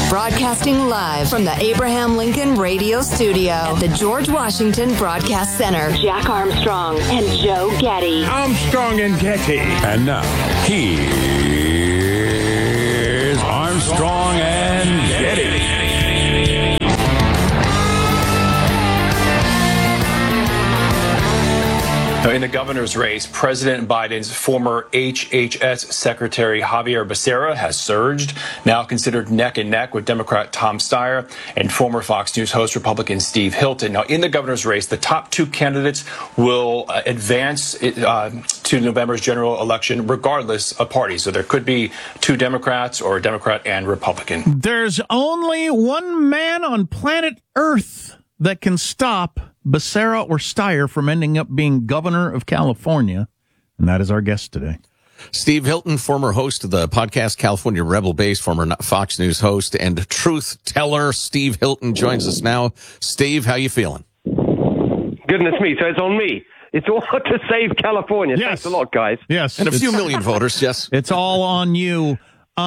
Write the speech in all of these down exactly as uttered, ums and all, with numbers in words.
Broadcasting live from the Abraham Lincoln Radio Studio at the George Washington Broadcast Center. Jack Armstrong and Joe Getty. Armstrong and Getty. And now, here's Armstrong and Getty. In the governor's race, President Biden's former H H S Secretary Xavier Becerra has surged, now considered neck and neck with Democrat Tom Steyer and former Fox News host Republican Steve Hilton. Now, in the governor's race, the top two candidates will uh, advance uh, to November's general election regardless of party. So there could be two Democrats or a Democrat and Republican. There's only one man on planet Earth that can stop Becerra or Steyer from ending up being governor of California, and that is our guest today. Steve Hilton, former host of the podcast California Rebel Base, former Fox News host and truth teller. Steve Hilton joins us now. Steve, how you feeling? Goodness me, so it's on me. It's all to save California. Yes. Thanks a lot, guys. Yes. And a few million voters, yes. It's all on you.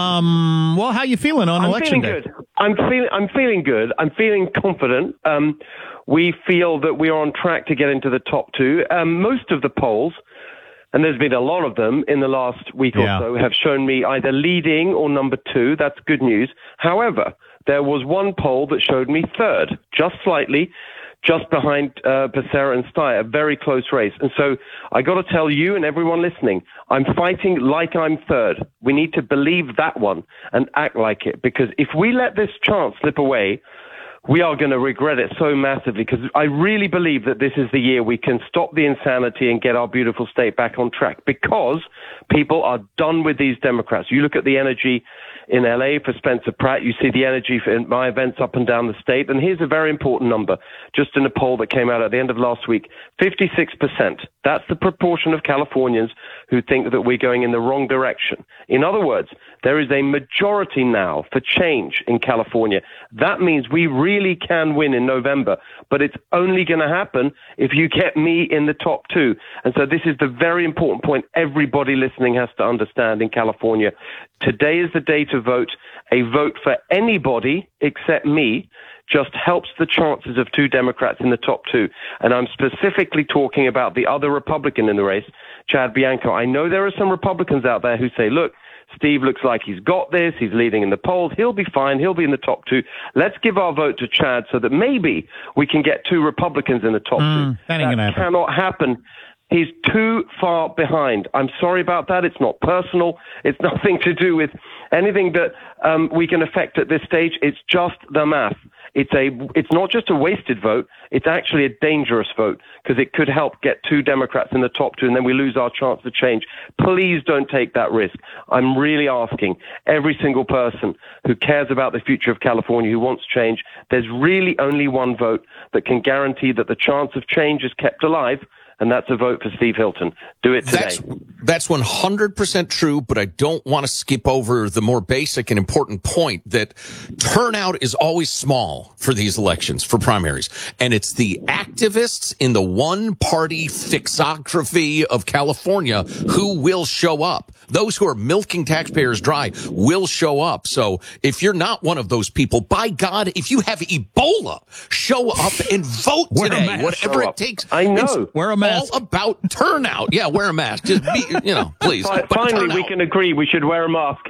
Um, well, how you feeling on I'm election feeling day? Good. I'm feeling I'm feeling good. I'm feeling confident. Um, we feel that we are on track to get into the top two. Um, most of the polls, and there's been a lot of them in the last week Yeah. or so, have shown me either leading or number two. That's good news. However, there was one poll that showed me third, just slightly, just behind uh, Becerra and Steyer, a very close race. And so I got to tell you and everyone listening, I'm fighting like I'm third. We need to believe that one and act like it, because if we let this chance slip away, we are going to regret it so massively, because I really believe that this is the year we can stop the insanity and get our beautiful state back on track, because people are done with these Democrats. You look at the energy in L A for Spencer Pratt. You see the energy for my events up and down the state. And here's a very important number, just in a poll that came out at the end of last week, fifty-six percent. That's the proportion of Californians who think that we're going in the wrong direction. In other words, there is a majority now for change in California. That means we really can win in November, but it's only going to happen if you get me in the top two. And so this is the very important point everybody listening has to understand in California. Today is the day to vote. A vote for anybody except me just helps the chances of two Democrats in the top two. And I'm specifically talking about the other Republican in the race, Chad Bianco. I know there are some Republicans out there who say, look, Steve looks like he's got this. He's leading in the polls. He'll be fine. He'll be in the top two. Let's give our vote to Chad so that maybe we can get two Republicans in the top Mm, two. that ain't gonna happen. Cannot happen. He's too far behind. I'm sorry about that. It's not personal. It's nothing to do with anything that um, we can affect at this stage. It's just the math. It's a. It's not just a wasted vote. It's actually a dangerous vote, because it could help get two Democrats in the top two, and then we lose our chance to change. Please don't take that risk. I'm really asking every single person who cares about the future of California, who wants change, there's really only one vote that can guarantee that the chance of change is kept alive, and that's a vote for Steve Hilton. Do it today. That's, that's one hundred percent true, but I don't want to skip over the more basic and important point that turnout is always small for these elections, for primaries. And it's the activists in the one-party fixography of California who will show up. Those who are milking taxpayers dry will show up. So if you're not one of those people, by God, if you have Ebola, show up and vote Wear a today, mask. whatever Show it takes. I know. It's Wear a mask. all about turnout. Yeah, wear a mask. Just be, you know, please. Fi- But Finally, we turnout. can agree we should wear a mask.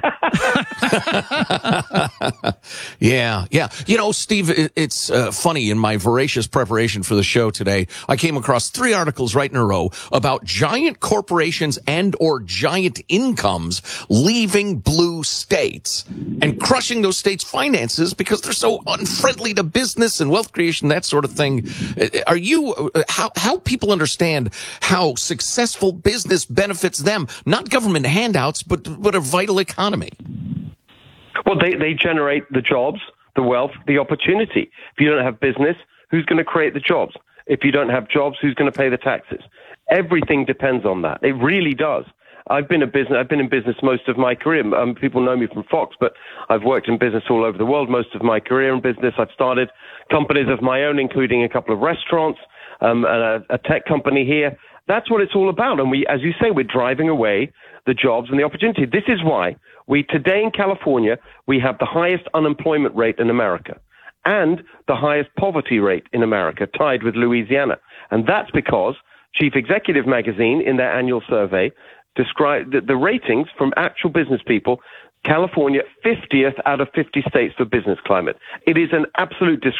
Yeah, yeah. You know, Steve, it, it's uh, funny. In my voracious preparation for the show today, I came across three articles right in a row about giant corporations and or giant incomes leaving blue states and crushing those states' finances because they're so unfriendly to business and wealth creation, that sort of thing. Are you, uh, how, how people understand how successful business benefits them, not government handouts, but, but a vital economy? Well, they, they generate the jobs, the wealth, the opportunity. If you don't have business, who's going to create the jobs? If you don't have jobs, who's going to pay the taxes? Everything depends on that. It really does. I've been a business. I've been in business most of my career. Um, people know me from Fox, but I've worked in business all over the world most of my career in business. I've started companies of my own, including a couple of restaurants, um, and a, a tech company here. That's what it's all about. And we, as you say, we're driving away the jobs and the opportunity. This is why we today in California, we have the highest unemployment rate in America and the highest poverty rate in America, tied with Louisiana. And that's because Chief Executive Magazine, in their annual survey, described the, the ratings from actual business people, California fiftieth out of fifty states for business climate. It is an absolute disgrace.